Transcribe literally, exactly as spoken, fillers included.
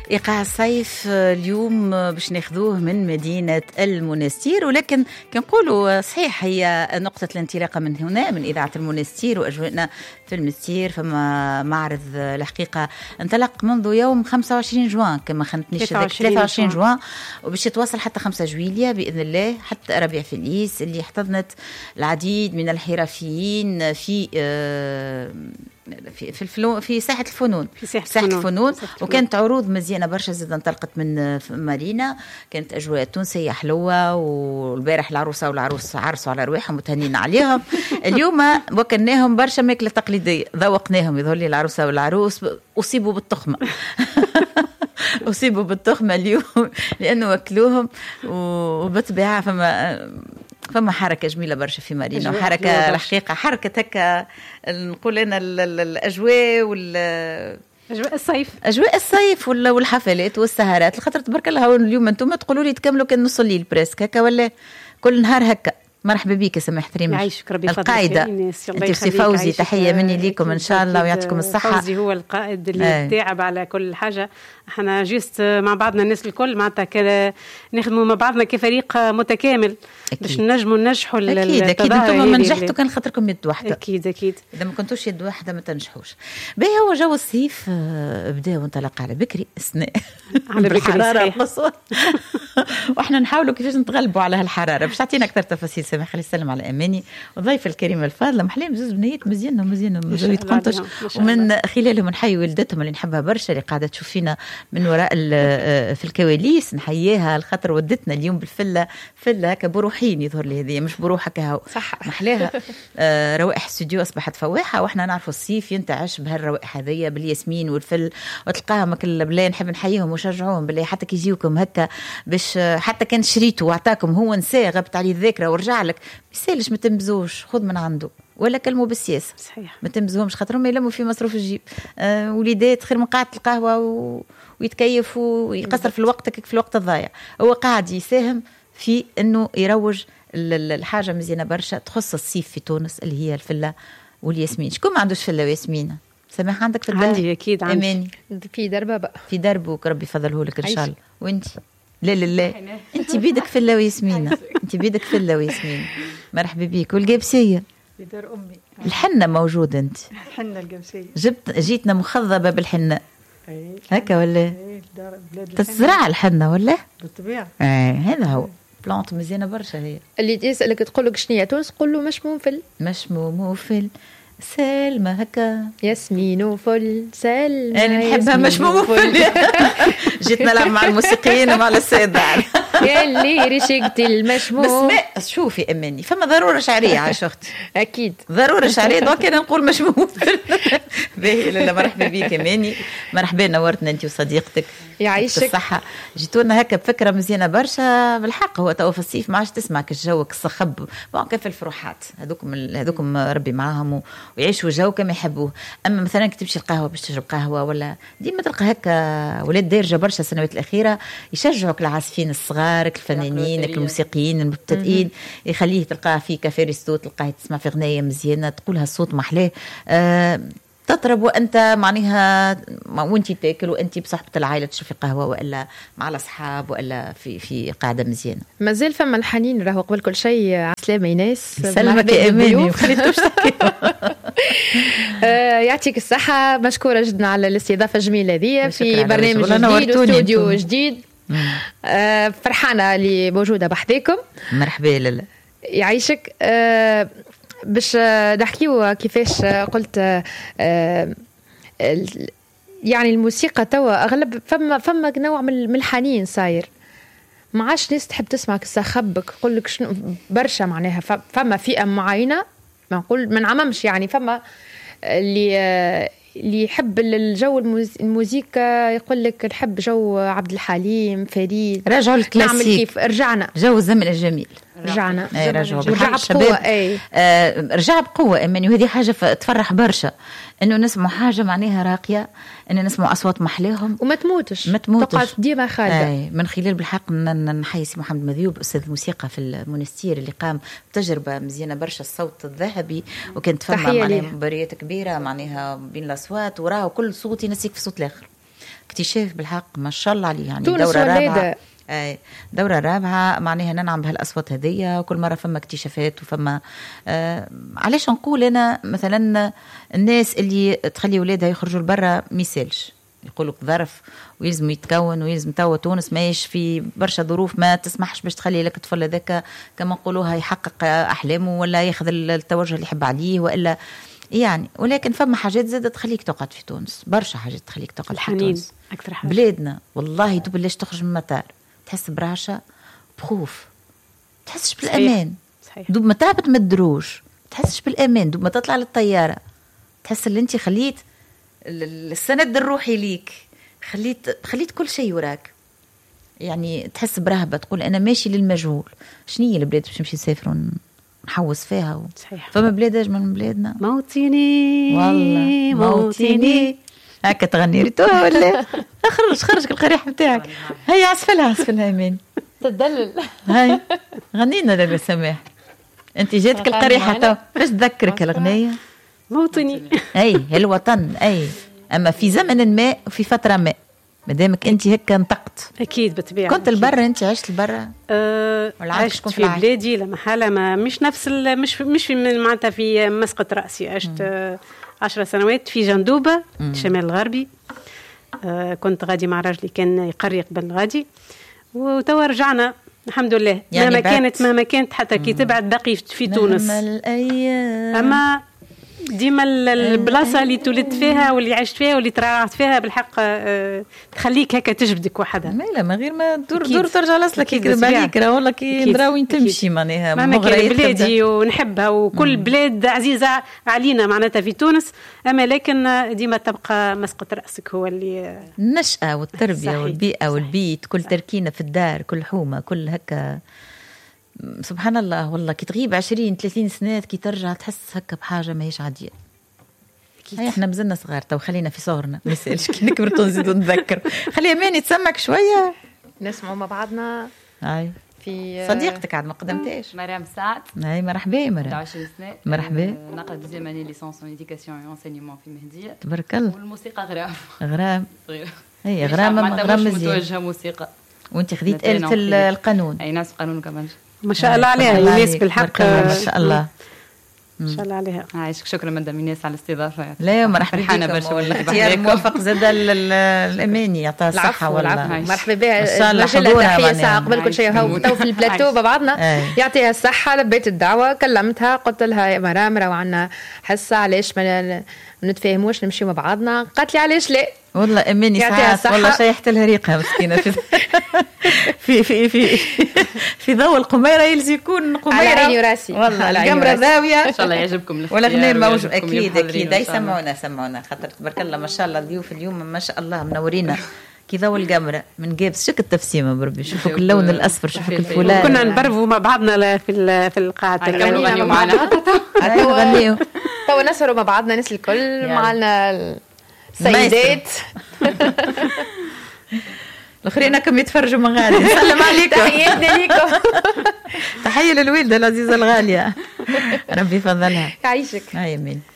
إيقاع الصيف اليوم باش ناخذوه من مدينة المنستير، ولكن كنقولوا صحيح هي نقطة الانطلاق من هنا من إذاعة المنستير وأجواءنا في المستير. فما معرض الحقيقة انطلق منذ يوم خمسة وعشرين جوان كما خنتنيش ثلاثة وعشرين جوان، وباش يتواصل حتى خمسة جويلية بإذن الله، حتى ربيع فليس اللي احتضنت العديد من الحرفيين في آه في في الفلو في ساحة الفنون في ساحة, ساحة الفنون. الفنون ساحة وكانت عروض مزيانة برشا زاد انطلقت من مارينا، كانت أجواء تونسية حلوة، والبارح العروسة والعروس عرسوا على رواحهم وتهنينا عليهم. اليوم وكلناهم برشا ماكلة تقليدية، ذوقناهم يظهر لي العروسة والعروس أصيبوا بالتخمة أصيبوا بالتخمة اليوم لأنه وكلوهم، وبالطبيعة فما فما حركة جميلة برشا في مارينا، وحركة الحقيقة حركة هكا نقول أنا الأجواء وال أجواء الصيف أجواء الصيف والحفلات والسهرات. الخطر تبارك الله اليوم أنتم تقولوا لي تكملوا كان نص الليل بريسك هكا ولا كل نهار هكا. مرحبا بك سماحة ريمش يعيشك ربي القائدة انت سي فوزي، تحية مني ليكم ان شاء الله ويعطيكم الصحة. فوزي هو القائد اللي تعب على كل حاجة، احنا جيست مع بعضنا الناس الكل معناتها نخدموا مع بعضنا كفريق متكامل باش نجموا ننجحوا. اكيد اكيد انتم ما نجحتوا كان خاطركم يد واحدة، اكيد اكيد اذا ما كنتوش يد واحدة ما تنجحوش. باهي هو جو الصيف بدا وانطلق على بكري السنة على بكري واحنا نحاولوا كيفاش نتغلبوا على هالحرارة. باش تعطينا اكثر تفاصيل سامح خلي السلام على اماني والضيفه الكريمه الفاضله محليم زوز بنيات مزيانه مزيانه ما تقنطش، ومن خلالهم نحيي والدتهم اللي نحبها برشا اللي قاعده تشوف فينا من وراء في الكواليس، نحييها الخاطر ودتنا اليوم بالفله فله هكا بروحين يظهر لي هذه مش بروح هكا صح محلاها. آه روائح الاستوديو اصبحت فواحه، واحنا نعرفوا الصيف ينتعش بهالروائح هذيا بالياسمين والفل، وتلقاهم كل بلا نحب نحييهم ونشجعوهم بالله حتى كي يجيوكم هكا باش حتى كان شريته واعطاكم هو نساه غبت عليه الذاكره ورجع لك بيسالش ما تنبزوش خذ من عنده ولا كلموا بالسياسه صحيح ما تنبزوهمش خاطرهم يلموا في مصروف الجيب. آه وليدات خير من قاعده القهوه و... ويتكيف ويقصر في الوقت في الوقت الضايع، هو قاعد يساهم في انه يروج الحاجه مزيانه برشا تخص الصيف في تونس اللي هي الفله والياسمين. شكون ما عندوش فله وياسمين؟ سامح عندك في الدار؟ عندي اكيد عندي اماني في دربه بقى في دربك ربي يفضله لك ان شاء الله. وانت لا لا لا انت بيدك فله وياسمينه انت بيدك فله وياسمين. مرحبا بيك. والقبسيه في دار امي الحنه موجوده انت؟ الحنه القبسيه جبت جيتنا مخضبه بالحنه اي هكا ولا اي دار بلاد تزرع الحنه ولا بالطبيعه؟ اي هذا هو بلانت مزيانه برشا هي. اللي يسالك تقول لك شنو هي تونس قول له مشموم فل مشموم وفل سلمى هكا ياسمين وفل سلمى انا نحبها مشموم وفل. جيت نلعب مع الموسيقيين ومع السيدة يلي رشقت المشموم. بس شوفي اماني فما ضروره شعريه عايش اختي اكيد ضروره شعريه دوك انا نقول مشموم. باهي لا مرحبا بك اماني، مرحبا نورتنا انت وصديقتك يعيشك الصحه. جيتونا هكا بفكره مزيانه برشا بالحق. هو تو في الصيف ما عادش تسمعك الجو الصخب كيف الفروحات هذوكم هذوكم ربي معاهم ويعيشوا جو كما يحبوه. اما مثلا كي تمشي القهوه باش تشرب قهوه ولا ديما تلقى هكا ولاد دارجه برشا السنوات الاخيره يشجعوك العازفين الصغار الفنانين الموسيقيين المبتدئين، يخليه تلقاه في كافيه ريستو تلقاه تسمع في غنايه مزيانه تقولها الصوت محلاه أه تطرب وانت معناها وانت تاكل وانت بصحبه العائله تشربي قهوه والا مع الاصحاب والا في في قاعده مزيانه. مازال فما الحنين راهو قبل كل شيء عسلامه ايناس سلمك يا اماني خليتوش يعطيك الصحه، مشكوره جدا على الاستضافه الجميله هذه في برنامج جديد واستوديو جديد. آه فرحانة اللي موجودة بحذاكم. مرحبا لالا يعيشك. آه باش نحكيو كيفاش قلت آه يعني الموسيقى توا أغلب فما فما نوع من الحنين صاير، ما عادش ناس تحب تسمعك الصخبك يقول لك شنو برشا معناها. فما فئة معينة ما نقول ما نعممش يعني فما اللي آه اللي يحب الجو الموسيقى يقول لك نحب جو عبد الحليم فريد رجعوا الكلاسيك كيف رجعنا جو الزمن الجميل رجعنا اي رجعوا رجع بقوة اي آه رجع بقوة اماني. وهذه حاجة تفرح برشا انه نسمع حاجة معناها راقية، انه نسمع اصوات محلاهم وما تموتش ما تموتش تقعد ديما خالدة. اي من خلال بالحق نحيي سي محمد مذيوب استاذ الموسيقى في المونستير اللي قام بتجربة مزيانة برشا الصوت الذهبي، وكانت فما معناها مباريات كبيرة معناها بين الاصوات وراه كل صوت ينسيك في صوت الاخر اكتشاف بالحق ما شاء الله عليه. يعني تونس دورة رابعة ولادة. اي دورة رابعة معناها ننعم بهالأصوات هذية، وكل مرة فما اكتشافات وفما آه علاش نقول أنا مثلا الناس اللي تخلي ولادها يخرجوا لبرا ميسالش، يقولوا ظرف ويلزم يتكون ويلزم توا تونس ماهيش في برشا ظروف ما تسمحش باش تخلي لك الطفل هذاك كما نقولوها يحقق أحلامه ولا ياخذ التوجه اللي يحب عليه وإلا يعني. ولكن فما حاجات زادة تخليك تقعد في تونس، برشا حاجات تخليك تقعد في تونس. أكثر حاجة بلادنا والله دوب ليش تخرج من المطار تحس برعشة بخوف، تحسش بالأمان. صحيح. دوب ما تهبط من الدروج تحسش بالأمان، دوب ما تطلع للطيارة تحس اللي انت خليت السند الروحي ليك، خليت خليت كل شيء وراك. يعني تحس برهبة، تقول أنا ماشي للمجهول. شنية البلاد باش نمشي نسافر ونحوس فيها و... صحيح. فما بلاد أجمل من بلادنا موتيني والله موتيني هكا تغني ريتوها ولا اخرج خرج القريح بتاعك. هيا عسفلها عسفلها يمين تدلل. هاي غنينا لنا سماح. انت جاتك القريحه تو باش تذكرك الاغنيه موطني. اي الوطن. اي اما في زمن ما وفي فتره ما مادامك انت هيك نطقت. اكيد بالطبيعه. كنت البرة انت عشت البرة؟ أه عشت في بلادي لما حالة ما مش نفس مش مش في معناتها في مسقط راسي. عشت أه عشر سنوات في جندوبة الشمال الغربي. أه كنت غادي مع راجلي كان يقري قبل غادي وتوا رجعنا الحمد لله. يعني مهما كانت مهما كانت حتى كي تبعد باقي في تونس. اما ديما البلاصه اللي تولدت فيها واللي عشت فيها واللي ترعرعت فيها بالحق أه تخليك هكا تجبدك وحدها. ما لا ما غير ما دور دور ترجع لاصلك يكذب عليك راه والله كي نراوي تمشي معناها مغرية بلادي ونحبها وكل مم. بلاد عزيزه علينا معناتها في تونس. اما لكن ديما تبقى مسقط راسك هو اللي النشأة والتربيه والبيئه والبيت كل تركينه في الدار كل حومه كل هكا. سبحان الله والله كي تغيب عشرين ثلاثين سنة كي ترجع تحس هكا بحاجة ما هيش عادية. هاي احنا مازلنا صغار تو خلينا في صغرنا ما يسالش كي نكبر نزيدو نتذكر. خلي اماني تسمعك شوية نسمعوا مع بعضنا. هاي في صديقتك عاد ما قدمتهاش. مريم سعد. هاي مرحبا مريم. عشرين سنة. مرحبا. نقرا دوزيام اني ليسونس اون ايديكاسيون اي انسينيمون في مهدية. تبارك الله. والموسيقى غرام. غرام. صغيرة. هي غرام غرام مزيان. متوجهة موسيقى. وانت خذيت آلة القانون. اي ناس قانون كمان. ما شاء الله عليها الناس بالحق ما شاء الله ما شاء الله عليها. عايشك شكرا مدام ايناس على الاستضافه. لا مرحبا فرحانه برشا والله. اختيار موفق زاد الاماني يعطيها الصحه والله. مرحبا بها مجله تحيه ساعه قبل كل شيء هو تو في البلاتو مع بعضنا. يعطيها الصحه لبيت الدعوه كلمتها قلت لها يا مرام راهو عندنا حصه علاش ما نتفاهموش نمشيو مع بعضنا. قالت لي علاش لا والله اماني ساعات والله شيحت لها ريقها مسكينه في في في في في ضوء القميره يلزم يكون قميره على عيني وراسي والله القمره ذاويه. ان شاء الله يعجبكم والاغنيه موجود اكيد اكيد يسمعونا سمعونا خاطر تبارك الله ما شاء الله الضيوف اليوم ما شاء الله منورينا كي ضوء القمره من جابس شك التفسيمه بربي شوفوا اللون الاصفر شوفوا الفلان. كنا نبرفوا مع بعضنا في في القاعه نغنيو معنا نغنيو تو نسهروا مع بعضنا الناس الكل معنا السيدات الاخرين كم يتفرجوا من غادي. نسلم عليكم. تحياتنا ليكم. تحيه للوالده العزيزه الغاليه ربي يفضلها يعيشك. هاي امين.